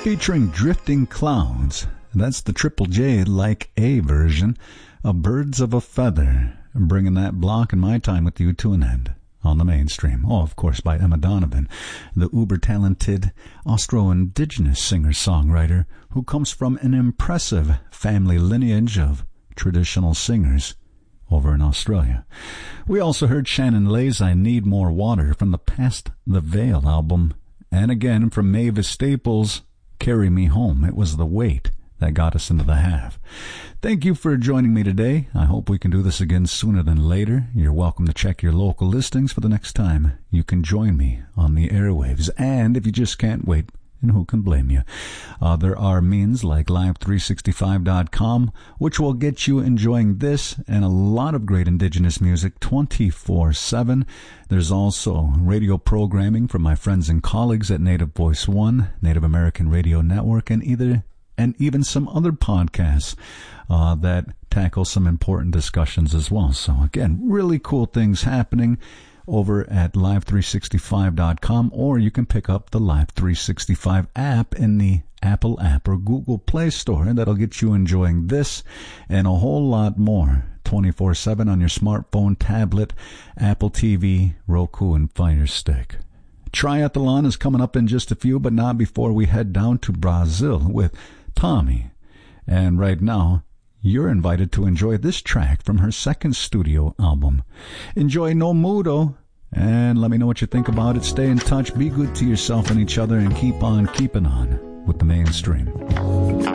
featuring Drifting Clouds. That's the Triple J Like A version of Birds of a Feather, bringing that block and my time with you to an end on the mainstream. Oh, of course, by Emma Donovan, the uber-talented Austro-Indigenous singer-songwriter who comes from an impressive family lineage of traditional singers over in Australia. We also heard Shannon Lay's I Need More Water from the Past the Veil album, and again from Mavis Staples' Carry Me Home. It was the weight that got us into the half. Thank you for joining me today. I hope we can do this again sooner than later. You're welcome to check your local listings for the next time you can join me on the airwaves. And if you just can't wait, and who can blame you? There are means like Live365.com, which will get you enjoying this and a lot of great indigenous music 24/7. There's also radio programming from my friends and colleagues at Native Voice One, Native American Radio Network, and even some other podcasts that tackle some important discussions as well. So again, really cool things happening over at Live365.com, or you can pick up the Live365 app in the Apple app or Google Play Store, and that'll get you enjoying this and a whole lot more 24/7 on your smartphone, tablet, Apple TV, Roku, and Fire Stick. Triathlon is coming up in just a few, but not before we head down to Brazil with Tommy. And right now, you're invited to enjoy this track from her second studio album. Enjoy No Mudo, and let me know what you think about it. Stay in touch, be good to yourself and each other, and keep on keeping on with the mainstream.